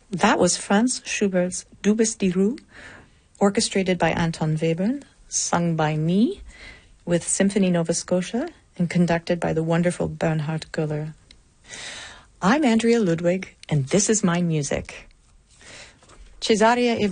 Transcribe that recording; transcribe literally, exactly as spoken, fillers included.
That was Franz Schubert's Du bist die Ruhe, orchestrated by Anton Webern, sung by me with Symphony Nova Scotia, and conducted by the wonderful Bernhard Göller. I'm Andrea Ludwig, and this is my music. Cesaria